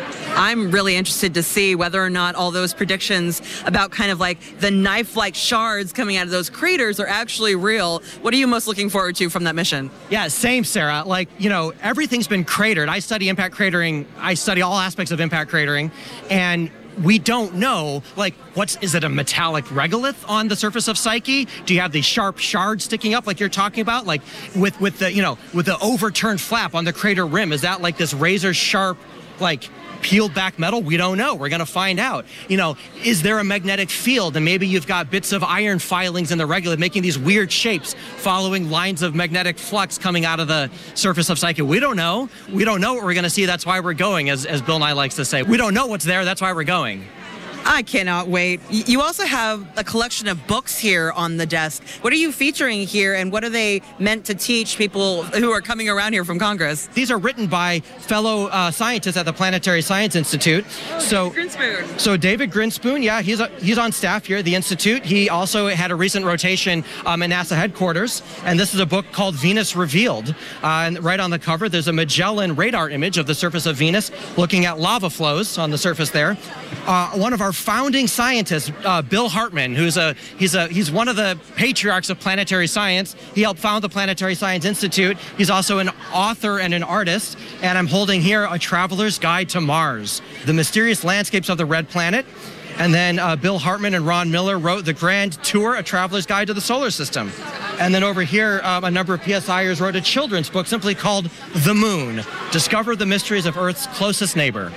I'm really interested to see whether or not all those predictions about kind of like the knife-like shards coming out of those craters are actually real. What are you most looking forward to from that mission? Yeah, same, Sarah. Like, you know, everything's been cratered. I study impact cratering. I study all aspects of impact cratering, and we don't know, like, what's, is it a metallic regolith on the surface of Psyche? Do you have these sharp shards sticking up like you're talking about? Like with, with the, you know, with the overturned flap on the crater rim, is that like this razor sharp, like, peeled back metal? We don't know. We're going to find out. You know, is there a magnetic field? And maybe you've got bits of iron filings in the regolith making these weird shapes following lines of magnetic flux coming out of the surface of Psyche. We don't know. We don't know what we're going to see. That's why we're going, as, as Bill Nye likes to say. We don't know what's there. That's why we're going. I cannot wait. You also have a collection of books here on the desk. What are you featuring here, and what are they meant to teach people who are coming around here from Congress? These are written by fellow uh, scientists at the Planetary Science Institute. Oh, so, David Grinspoon. So David Grinspoon, yeah, he's a, he's on staff here at the Institute. He also had a recent rotation um, at NASA headquarters, and this is a book called Venus Revealed. Uh, and right on the cover, there's a Magellan radar image of the surface of Venus, looking at lava flows on the surface there. Uh, one of our founding scientists, uh, Bill Hartman, who's a he's a he's one of the patriarchs of planetary science. He helped found the Planetary Science Institute. He's also an author and an artist. And I'm holding here A Traveler's Guide to Mars: The Mysterious Landscapes of the Red Planet. And then uh, Bill Hartman and Ron Miller wrote The Grand Tour: A Traveler's Guide to the Solar System. And then over here, um, a number of P S Iers wrote a children's book simply called The Moon: Discover the Mysteries of Earth's Closest Neighbor.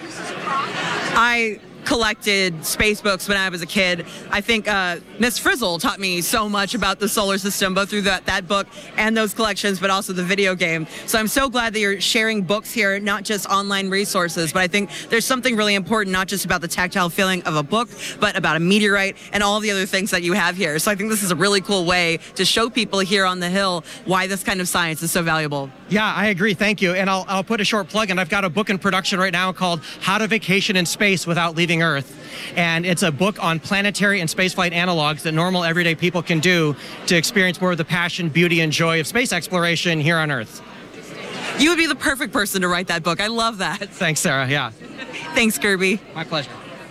I collected space books when I was a kid. I think uh, Miss Frizzle taught me so much about the solar system, both through that, that book and those collections, but also the video game. So I'm so glad that you're sharing books here, not just online resources, but I think there's something really important, not just about the tactile feeling of a book, but about a meteorite and all the other things that you have here. So I think this is a really cool way to show people here on the Hill why this kind of science is so valuable. Yeah, I agree. Thank you. And I'll, I'll put a short plug in. I've got a book in production right now called How to Vacation in Space Without Leaving Earth. And it's a book on planetary and spaceflight analogs that normal everyday people can do to experience more of the passion, beauty, and joy of space exploration here on Earth. You would be the perfect person to write that book. I love that. Thanks, Sarah. Yeah. Thanks, Kirby. My pleasure.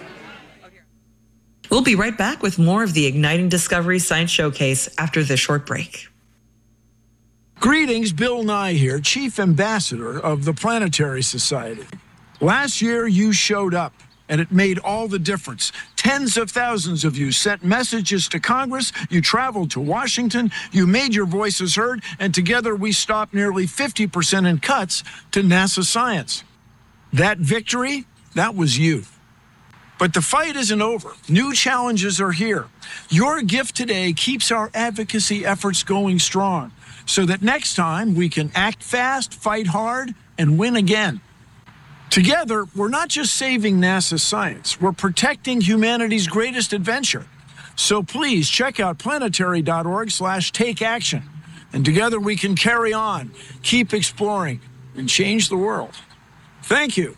We'll be right back with more of the Igniting Discovery Science Showcase after this short break. Greetings, Bill Nye here, Chief Ambassador of the Planetary Society. Last year, you showed up, and it made all the difference. Tens of thousands of you sent messages to Congress, you traveled to Washington, you made your voices heard, and together we stopped nearly fifty percent in cuts to NASA science. That victory, that was you. But the fight isn't over. New challenges are here. Your gift today keeps our advocacy efforts going strong, so that next time we can act fast, fight hard, and win again. Together, we're not just saving NASA science, we're protecting humanity's greatest adventure. So please check out planetary dot org slash take action. And together we can carry on, keep exploring, and change the world. Thank you.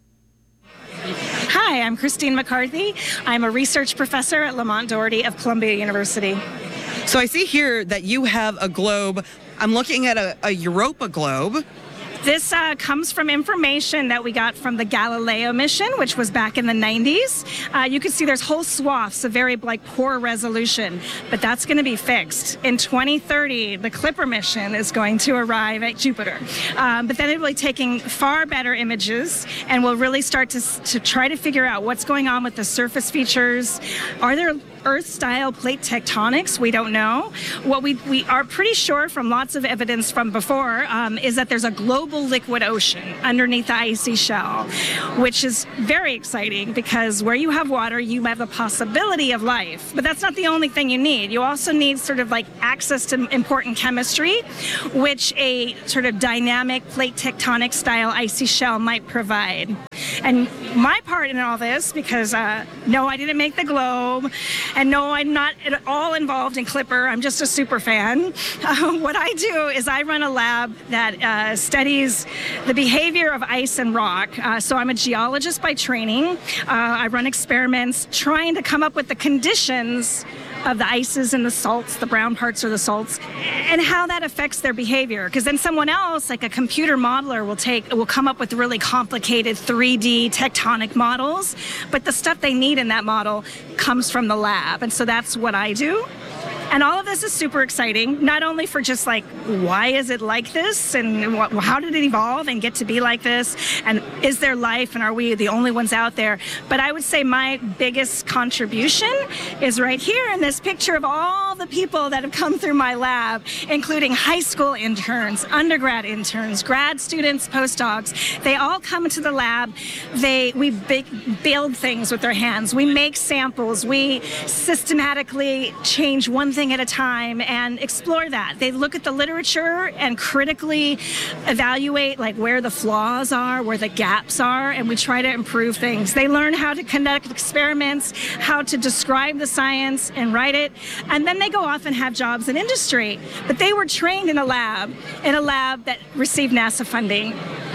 Hi, I'm Christine McCarthy. I'm a research professor at Lamont Doherty of Columbia University. So I see here that you have a globe. I'm looking at a, a Europa globe. This uh, comes from information that we got from the Galileo mission, which was back in the nineties. Uh, you can see there's whole swaths of very like poor resolution, but that's going to be fixed. In twenty thirty, the Clipper mission is going to arrive at Jupiter. Um, but then it will be taking far better images, and we'll really start to, to try to figure out what's going on with the surface features. Are there Earth-style plate tectonics? We don't know. What we, we are pretty sure from lots of evidence from before um, is that there's a global liquid ocean underneath the icy shell, which is very exciting because where you have water, you have the possibility of life. But that's not the only thing you need. You also need sort of like access to important chemistry, which a sort of dynamic plate tectonic style icy shell might provide. And my part in all this, because uh, no, I didn't make the globe, and no, I'm not at all involved in Clipper. I'm just a super fan. Uh, what I do is I run a lab that uh, studies the behavior of ice and rock. Uh, so I'm a geologist by training. Uh, I run experiments trying to come up with the conditions of the ices and the salts, the brown parts or the salts, and how that affects their behavior. Because then someone else, like a computer modeler, will take will come up with really complicated three D tectonic models, but the stuff they need in that model comes from the lab. And so that's what I do. And all of this is super exciting, not only for just like, why is it like this? And what, how did it evolve and get to be like this? And is there life? And are we the only ones out there? But I would say my biggest contribution is right here in this picture of all the people that have come through my lab, including high school interns, undergrad interns, grad students, postdocs. They all come to the lab. They we build things with their hands. We make samples. We systematically change one thing at a time and explore that. They look at the literature and critically evaluate like where the flaws are, where the gaps are, and we try to improve things. They learn how to conduct experiments, how to describe the science and write it, and then they go off and have jobs in industry. But they were trained in a lab, in a lab that received NASA funding.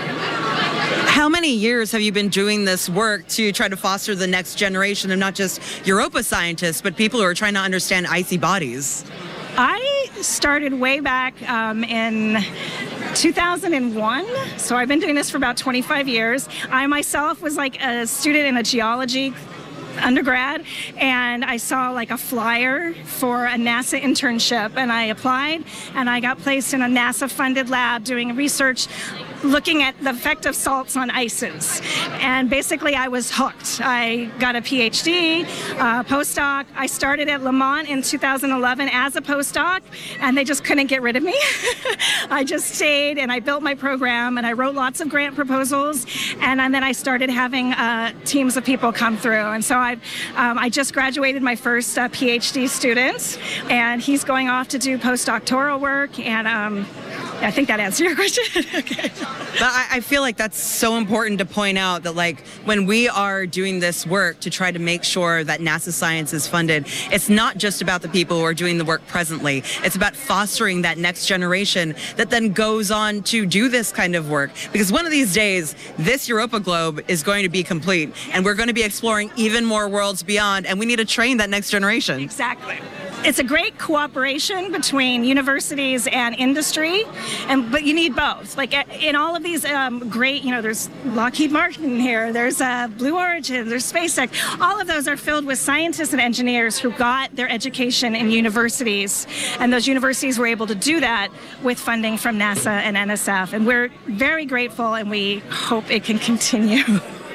How many years have you been doing this work to try to foster the next generation of not just Europa scientists, but people who are trying to understand icy bodies? I started way back um, in two thousand one, so I've been doing this for about twenty-five years. I myself was like a student in a geology undergrad, and I saw like a flyer for a NASA internship, and I applied, and I got placed in a NASA-funded lab doing research looking at the effect of salts on ices. And basically I was hooked. I got a PhD, uh, postdoc. I started at Lamont in two thousand eleven as a postdoc, and they just couldn't get rid of me. I just stayed, and I built my program, and I wrote lots of grant proposals, and, and then I started having uh, teams of people come through. And so I, um, I just graduated my first uh, PhD student, and he's going off to do postdoctoral work, and um, I think that answered your question. Okay. But I, I feel like that's so important to point out that, like, when we are doing this work to try to make sure that NASA science is funded, it's not just about the people who are doing the work presently. It's about fostering that next generation that then goes on to do this kind of work. Because one of these days, this Europa globe is going to be complete, and we're going to be exploring even more worlds beyond, and we need to train that next generation. Exactly. It's a great cooperation between universities and industry, and but you need both. Like in all of these um, great, you know, there's Lockheed Martin here, there's uh, Blue Origin, there's SpaceX. All of those are filled with scientists and engineers who got their education in universities, and those universities were able to do that with funding from NASA and N S F, and we're very grateful, and we hope it can continue.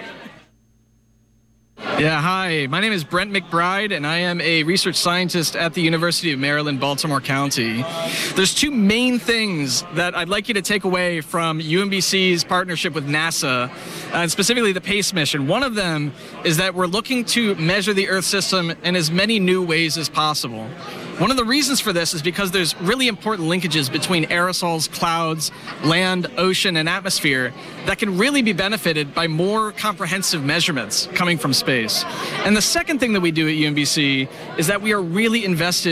Yeah, hi. My name is Brent McBride, and I am a research scientist at the University of Maryland, Baltimore County. There's two main things that I'd like you to take away from U M B C's partnership with NASA, and specifically the PACE mission. One of them is that we're looking to measure the Earth system in as many new ways as possible. One of the reasons for this is because there's really important linkages between aerosols, clouds, land, ocean, and atmosphere that can really be benefited by more comprehensive measurements coming from space. And the second thing that we do at U M B C is that we are really invested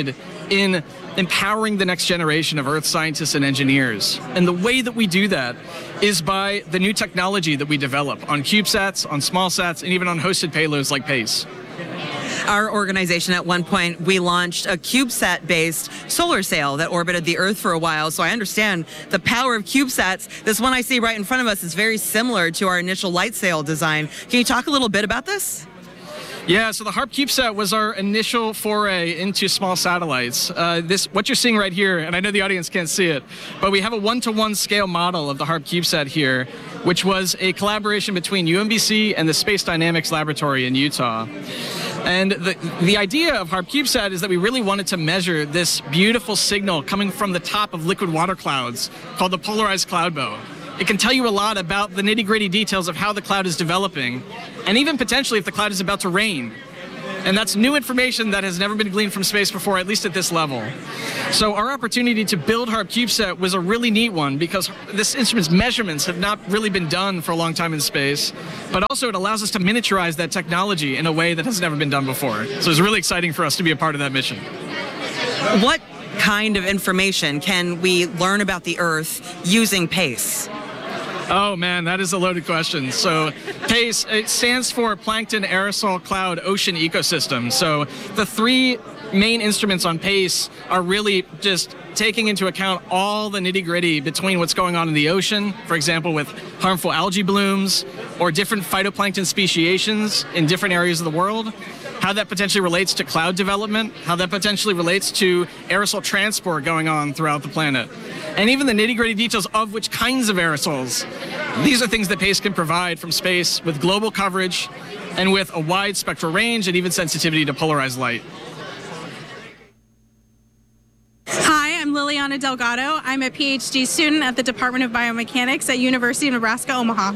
in empowering the next generation of Earth scientists and engineers. And the way that we do that is by the new technology that we develop on CubeSats, on SmallSats, and even on hosted payloads like PACE. Our organization, at one point, we launched a CubeSat-based solar sail that orbited the Earth for a while, so I understand the power of CubeSats. This one I see right in front of us is very similar to our initial light sail design. Can you talk a little bit about this? Yeah, so the HARP CubeSat was our initial foray into small satellites. Uh, this, what you're seeing right here, and I know the audience can't see it, but we have a one-to-one scale model of the HARP CubeSat here, which was a collaboration between U M B C and the Space Dynamics Laboratory in Utah. And the, the idea of HARP CubeSat is that we really wanted to measure this beautiful signal coming from the top of liquid water clouds called the polarized cloud bow. It can tell you a lot about the nitty-gritty details of how the cloud is developing, and even potentially if the cloud is about to rain. And that's new information that has never been gleaned from space before, at least at this level. So our opportunity to build HARP CubeSat was a really neat one because this instrument's measurements have not really been done for a long time in space, but also it allows us to miniaturize that technology in a way that has never been done before. So it's really exciting for us to be a part of that mission. What kind of information can we learn about the Earth using PACE? Oh man, that is a loaded question. So PACE, it stands for Plankton Aerosol Cloud Ocean Ecosystem. So the three main instruments on PACE are really just taking into account all the nitty-gritty between what's going on in the ocean, for example, with harmful algae blooms or different phytoplankton speciations in different areas of the world, how that potentially relates to cloud development, how that potentially relates to aerosol transport going on throughout the planet, and even the nitty-gritty details of which kinds of aerosols. These are things that PACE can provide from space with global coverage and with a wide spectral range and even sensitivity to polarized light. Hi, I'm Liliana Delgado. I'm a PhD student at the Department of Biomechanics at University of Nebraska, Omaha.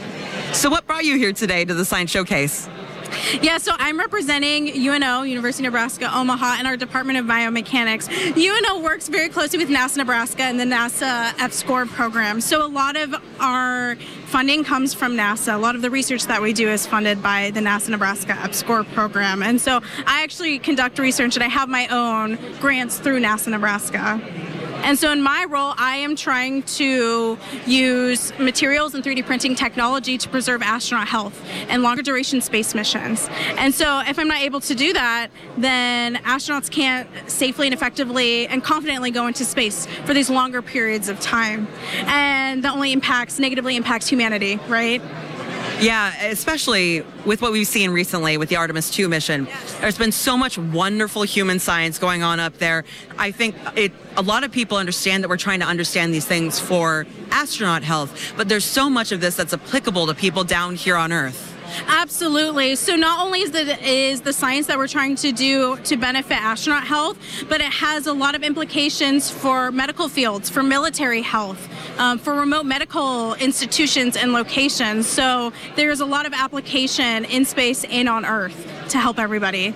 So what brought you here today to the Science Showcase? Yeah, so I'm representing U N O, University of Nebraska, Omaha, and our Department of Biomechanics. U N O works very closely with NASA Nebraska and the NASA F SCORE program. So a lot of our funding comes from NASA. A lot of the research that we do is funded by the NASA Nebraska F SCORE program. And so I actually conduct research and I have my own grants through NASA Nebraska. And so in my role, I am trying to use materials and three D printing technology to preserve astronaut health and longer duration space missions. And so if I'm not able to do that, then astronauts can't safely and effectively and confidently go into space for these longer periods of time. And that only impacts, negatively impacts humanity, right? Yeah, especially with what we've seen recently with the Artemis two mission. There's been so much wonderful human science going on up there. I think it, a lot of people understand that we're trying to understand these things for astronaut health, but there's so much of this that's applicable to people down here on Earth. Absolutely. So not only is the, is the science that we're trying to do to benefit astronaut health, but it has a lot of implications for medical fields, for military health, um, for remote medical institutions and locations. So there's a lot of application in space and on Earth to help everybody.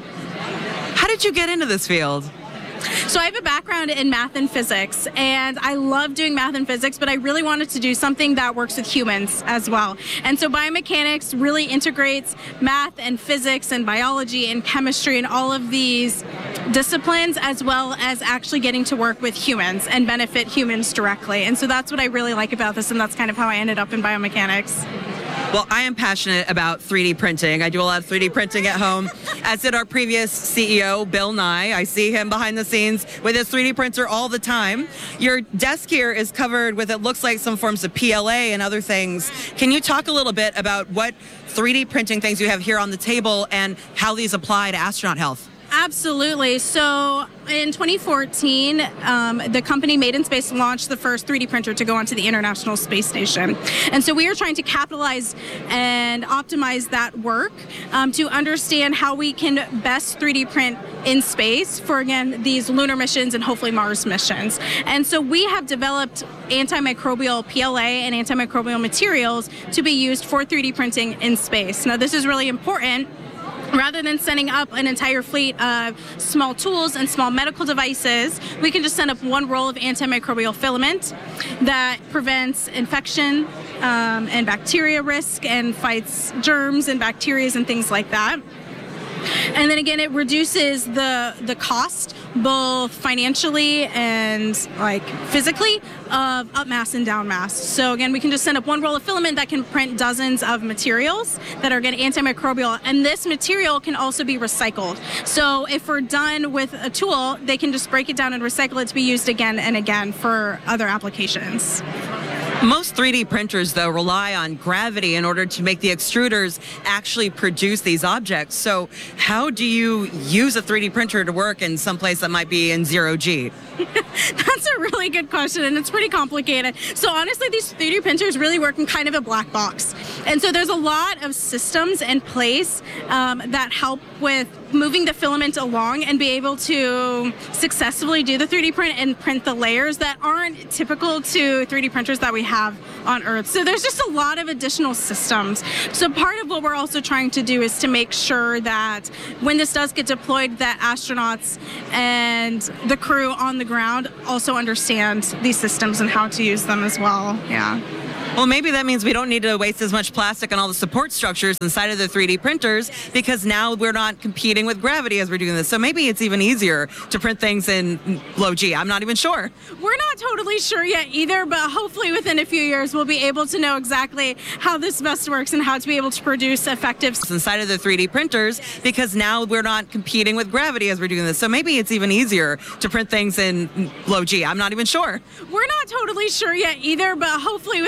How did you get into this field? So I have a background in math and physics, and I love doing math and physics, but I really wanted to do something that works with humans as well. And so biomechanics really integrates math and physics and biology and chemistry and all of these disciplines, as well as actually getting to work with humans and benefit humans directly. And so that's what I really like about this, and that's kind of how I ended up in biomechanics. Well, I am passionate about three D printing. I do a lot of three D printing at home, as did our previous C E O, Bill Nye. I see him behind the scenes with his three D printer all the time. Your desk here is covered with, it looks like, some forms of P L A and other things. Can you talk a little bit about what three D printing things you have here on the table and how these apply to astronaut health? Absolutely. So in twenty fourteen, um, the company Made in Space launched the first three D printer to go onto the International Space Station. And so we are trying to capitalize and optimize that work um, to understand how we can best three D print in space for, again, these lunar missions and hopefully Mars missions. And so we have developed antimicrobial P L A and antimicrobial materials to be used for three D printing in space. Now, this is really important. Rather than sending up an entire fleet of small tools and small medical devices, we can just send up one roll of antimicrobial filament that prevents infection um, and bacteria risk and fights germs and bacteria and things like that. And then again, it reduces the, the cost both financially and like physically, of up mass and down mass. So again, we can just send up one roll of filament that can print dozens of materials that are again antimicrobial, and this material can also be recycled. So if we're done with a tool, they can just break it down and recycle it to be used again and again for other applications. Most three D printers, though, rely on gravity in order to make the extruders actually produce these objects. So how do you use a three D printer to work in some place that might be in zero G? That's a really good question, and it's pretty complicated. So honestly, these three D printers really work in kind of a black box. And so there's a lot of systems in place um, that help with moving the filament along and be able to successfully do the three D print and print the layers that aren't typical to three D printers that we have on Earth. So there's just a lot of additional systems. So part of what we're also trying to do is to make sure that when this does get deployed, that astronauts and the crew on the ground also understand these systems and how to use them as well. Yeah. Well, maybe that means we don't need to waste as much plastic on all the support structures inside of the three D printers, because now we're not competing with gravity as we're doing this. So maybe it's even easier to print things in low G. I'm not even sure. We're not totally sure yet either, but hopefully within a few years we'll be able to know exactly how this best works and how to be able to produce effective inside of the three D printers, because now we're not competing with gravity as we're doing this. So maybe it's even easier to print things in low G. I'm not even sure. We're not totally sure yet either, but hopefully